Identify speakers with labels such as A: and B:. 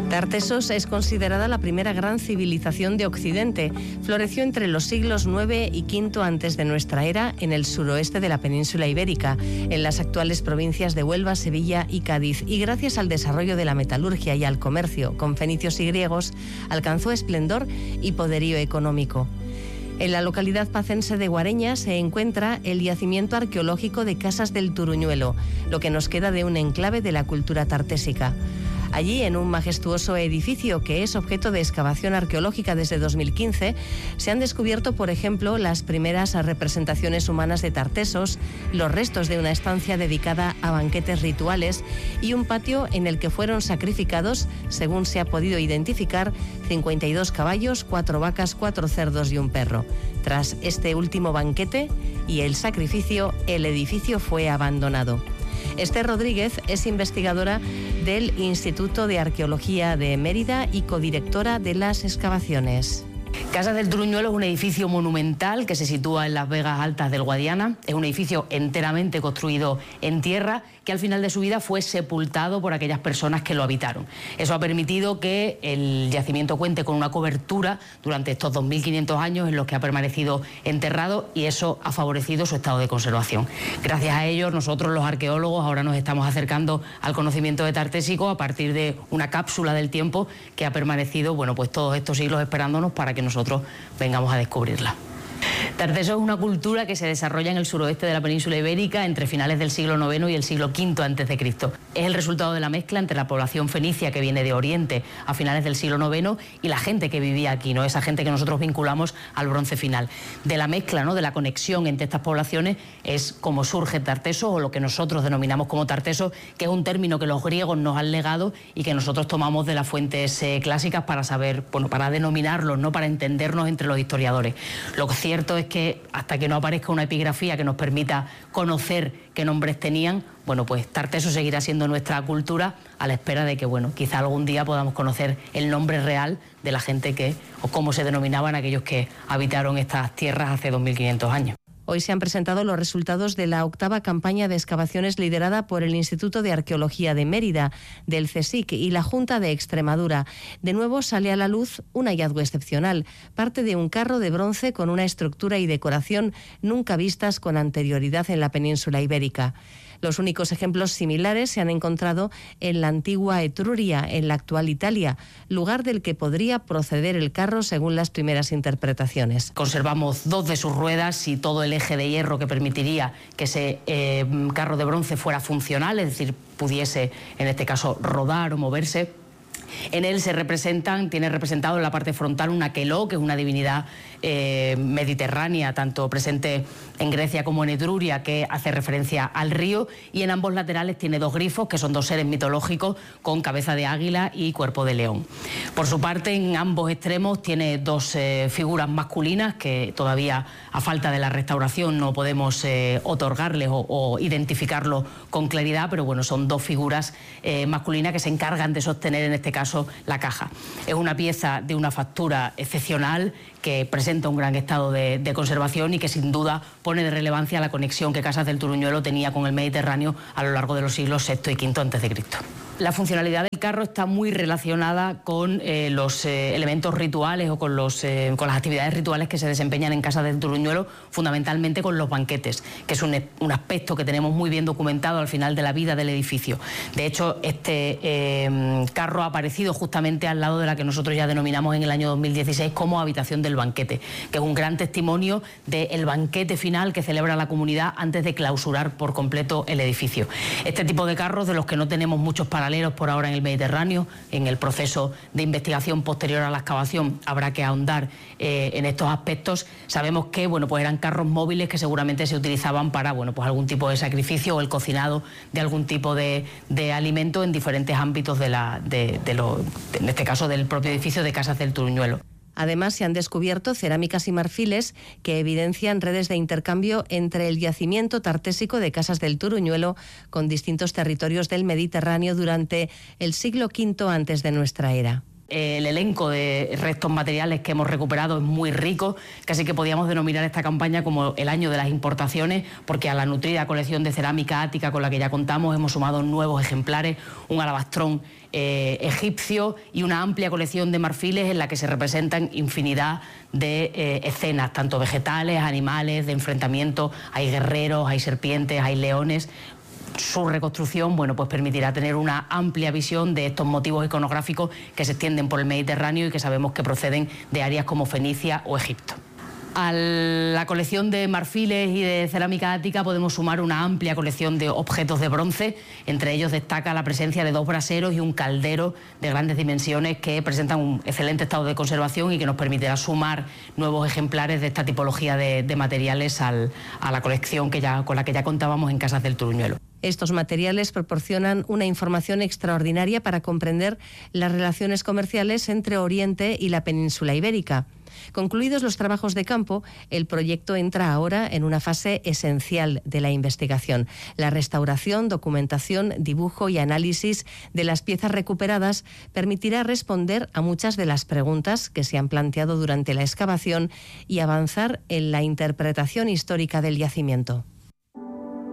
A: Tartessos es considerada la primera gran civilización de Occidente. Floreció entre los siglos IX y V antes de nuestra era en el suroeste de la península ibérica, en las actuales provincias de Huelva, Sevilla y Cádiz, y gracias al desarrollo de la metalurgia y al comercio con fenicios y griegos, alcanzó esplendor y poderío económico. En la localidad pacense de Guareña se encuentra el yacimiento arqueológico de Casas del Turuñuelo, lo que nos queda de un enclave de la cultura tartésica. Allí, en un majestuoso edificio que es objeto de excavación arqueológica desde 2015, se han descubierto, por ejemplo, las primeras representaciones humanas de Tartessos, los restos de una estancia dedicada a banquetes rituales y un patio en el que fueron sacrificados, según se ha podido identificar, 52 caballos, 4 vacas, 4 cerdos y un perro. Tras este último banquete y el sacrificio, el edificio fue abandonado. Esther Rodríguez es investigadora del Instituto de Arqueología de Mérida y codirectora de las excavaciones.
B: Casas del Turuñuelo es un edificio monumental que se sitúa en las Vegas Altas del Guadiana. Es un edificio enteramente construido en tierra que al final de su vida fue sepultado por aquellas personas que lo habitaron. Eso ha permitido que el yacimiento cuente con una cobertura durante estos 2.500 años en los que ha permanecido enterrado, y eso ha favorecido su estado de conservación. Gracias a ello, nosotros los arqueólogos ahora nos estamos acercando al conocimiento de Tartésico a partir de una cápsula del tiempo que ha permanecido, pues todos estos siglos esperándonos para que nosotros vengamos a descubrirla. Tartessos es una cultura que se desarrolla en el suroeste de la península ibérica entre finales del siglo IX y el siglo V a.C. Es el resultado de la mezcla entre la población fenicia que viene de Oriente a finales del siglo IX y la gente que vivía aquí, ¿no? Esa gente que nosotros vinculamos al bronce final. De la mezcla, ¿no?, de la conexión entre estas poblaciones es como surge Tartessos, o lo que nosotros denominamos como Tartessos, que es un término que los griegos nos han legado y que nosotros tomamos de las fuentes clásicas para saber, para denominarlos, ¿no?, para entendernos entre los historiadores. Lo cierto es que hasta que no aparezca una epigrafía que nos permita conocer qué nombres tenían, pues Tartessos seguirá siendo nuestra cultura, a la espera de que, quizá algún día podamos conocer el nombre real de la gente o cómo se denominaban aquellos que habitaron estas tierras hace 2.500 años.
A: Hoy se han presentado los resultados de la 8ª campaña de excavaciones liderada por el Instituto de Arqueología de Mérida, del CSIC y la Junta de Extremadura. De nuevo sale a la luz un hallazgo excepcional, parte de un carro de bronce con una estructura y decoración nunca vistas con anterioridad en la península ibérica. Los únicos ejemplos similares se han encontrado en la antigua Etruria, en la actual Italia, lugar del que podría proceder el carro según las primeras interpretaciones.
B: Conservamos 2 de sus ruedas y todo el eje de hierro que permitiría que ese carro de bronce fuera funcional, es decir, pudiese en este caso rodar o moverse. En él tiene representado en la parte frontal un aqueloo, que es una divinidad mediterránea, tanto presente en Grecia como en Etruria, que hace referencia al río, y en ambos laterales tiene 2 grifos, que son 2 seres mitológicos con cabeza de águila y cuerpo de león. Por su parte, en ambos extremos tiene 2 figuras masculinas que todavía, a falta de la restauración, no podemos otorgarles o identificarlos con claridad, pero son 2 figuras masculinas que se encargan de sostener en este caso la caja. Es una pieza de una factura excepcional que presenta un gran estado de conservación y que sin duda pone de relevancia la conexión que Casas del Turuñuelo tenía con el Mediterráneo a lo largo de los siglos VI y V a.C. La funcionalidad del carro está muy relacionada con los elementos rituales o con las actividades rituales que se desempeñan en Casas del Turuñuelo, fundamentalmente con los banquetes, que es un aspecto que tenemos muy bien documentado al final de la vida del edificio. De hecho, este carro ha aparecido justamente al lado de la que nosotros ya denominamos en el año 2016 como habitación del banquete, que es un gran testimonio del banquete final que celebra la comunidad antes de clausurar por completo el edificio. Este tipo de carros, de los que no tenemos muchos paralelos por ahora en el Mediterráneo, en el proceso de investigación posterior a la excavación habrá que ahondar en estos aspectos. Sabemos que eran carros móviles que seguramente se utilizaban para algún tipo de sacrificio o el cocinado de algún tipo de alimento en diferentes ámbitos en este caso del propio edificio de Casas del Turuñuelo.
A: Además, se han descubierto cerámicas y marfiles que evidencian redes de intercambio entre el yacimiento tartésico de Casas del Turuñuelo con distintos territorios del Mediterráneo durante el siglo V antes de nuestra era.
B: El elenco de restos materiales que hemos recuperado es muy rico, casi que podíamos denominar esta campaña como el año de las importaciones, porque a la nutrida colección de cerámica ática con la que ya contamos hemos sumado nuevos ejemplares, un alabastrón egipcio y una amplia colección de marfiles en la que se representan infinidad de escenas, tanto vegetales, animales, de enfrentamiento. Hay guerreros, hay serpientes, hay leones. Su reconstrucción, bueno, pues permitirá tener una amplia visión de estos motivos iconográficos que se extienden por el Mediterráneo y que sabemos que proceden de áreas como Fenicia o Egipto. A la colección de marfiles y de cerámica ática podemos sumar una amplia colección de objetos de bronce. Entre ellos destaca la presencia de 2 braseros y un caldero de grandes dimensiones que presentan un excelente estado de conservación y que nos permitirá sumar nuevos ejemplares de esta tipología de materiales a la colección con la que ya contábamos en Casas del Turuñuelo.
A: Estos materiales proporcionan una información extraordinaria para comprender las relaciones comerciales entre Oriente y la península ibérica. Concluidos los trabajos de campo, el proyecto entra ahora en una fase esencial de la investigación: la restauración, documentación, dibujo y análisis de las piezas recuperadas permitirá responder a muchas de las preguntas que se han planteado durante la excavación y avanzar en la interpretación histórica del yacimiento.